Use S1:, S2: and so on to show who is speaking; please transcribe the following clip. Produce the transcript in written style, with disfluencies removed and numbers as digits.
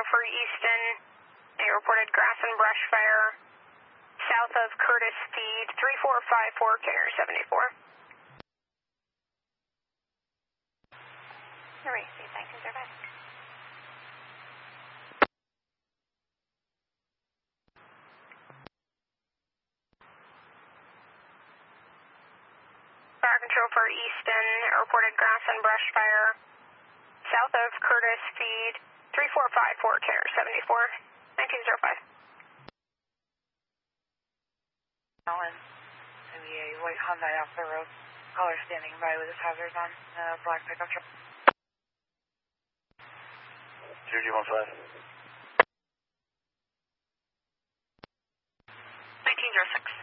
S1: for Easton. They reported grass and brush fire south of Curtis Feed, 3454, carrier 74. Erase, 1905. Fire control for Easton, reported grass and brush fire south of Curtis Feed, 3454, carrier 74, 1905.
S2: Alan, maybe a white Hyundai off the road. Caller standing by with his hazards on, black pickup truck.
S3: 015.
S1: 1906.